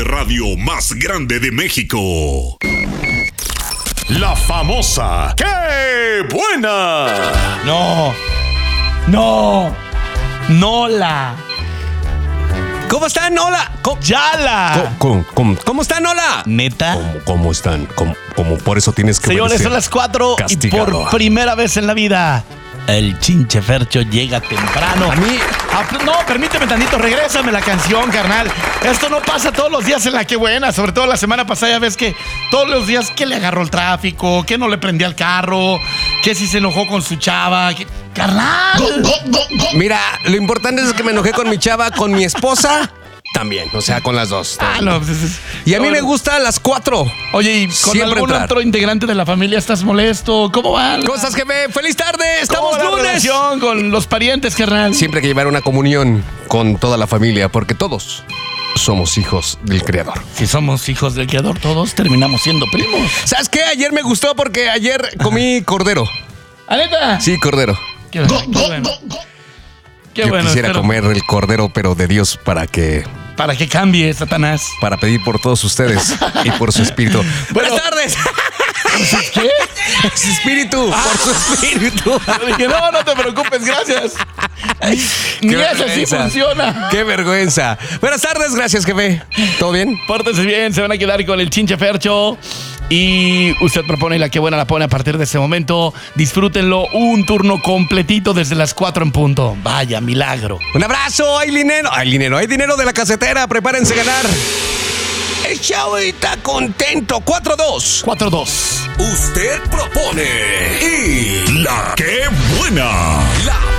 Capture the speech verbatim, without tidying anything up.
de radio más grande de México. La famosa ¡Qué buena! No, no, Nola. ¿Cómo están? Hola. ¿Cómo? ¡Yala! ¿Cómo, cómo, cómo están? Hola. ¿Neta? ¿Cómo, cómo están? ¿Cómo, cómo por eso tienes que Señores, obedecer? son las cuatro Castigado. y por primera vez en la vida el Chinche Fercho llega temprano. A mí... Ah, no, permíteme tantito, regrésame la canción, carnal. Esto no pasa todos los días en la que buena. Sobre todo la semana pasada ya ves que todos los días que le agarró el tráfico, que no le prendía el carro, que si se enojó con su chava, que... ¡Carnal! Mira, lo importante es que me enojé con mi chava, con mi esposa también, o sea, con las dos. Ah, no, pues es- Y a mí no, me gustan las cuatro. Oye, ¿y con Siempre algún entrar. otro integrante de la familia estás molesto? ¿Cómo va? ¿Cómo estás, jefe? ¡Feliz tarde! ¡Estamos ¿Cómo va la lunes! relación con los parientes, carnal? Siempre hay que llevar una comunión con toda la familia, porque todos somos hijos del Creador. Si somos hijos del Creador todos, terminamos siendo primos. ¿Sabes qué? Ayer me gustó porque ayer comí cordero. ¿Ah, neta? Sí, cordero. Qué bueno, qué bueno. Qué Yo bueno, quisiera espero- comer el cordero, pero de Dios, para que... Para que cambie, Satanás. Para pedir por todos ustedes y por su espíritu. Bueno. ¡Buenas tardes! ¿Qué? Su espíritu, por su espíritu. Yo dije, no, no te preocupes, gracias. Ni, ni Qué ese sí vergüenza. funciona. ¡Qué vergüenza! Buenas tardes, gracias, jefe. ¿Todo bien? Pórtense bien, se van a quedar con el Chinche Fercho. Y usted propone y la que buena la pone a partir de ese momento. Disfrútenlo un turno completito desde las cuatro en punto. Vaya, milagro. Un abrazo, hay dinero. Hay dinero, hay dinero de la casetera. Prepárense a ganar. El show está contento. cuatro dos. cuatro dos. Usted propone y la ¡Qué buena! La